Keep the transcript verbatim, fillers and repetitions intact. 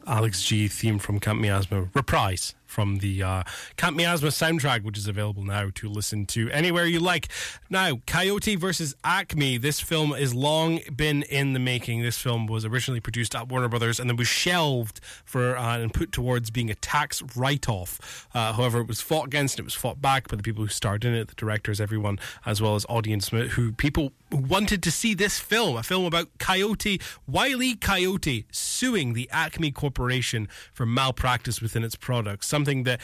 Alex G theme from Camp Miasma, reprise from the uh, Camp Miasma soundtrack, which is available now to listen to anywhere you like. Now, Coyote versus Acme. This film has long been in the making. This film was originally produced at Warner Brothers and then was shelved for uh, and put towards being a tax write-off. Uh, however, it was fought against, and it was fought back by the people who starred in it, the directors, everyone, as well as audience who people who wanted to see this film, a film about Coyote, Wile E. Coyote, suing the Acme Corporation for malpractice within its products. Something that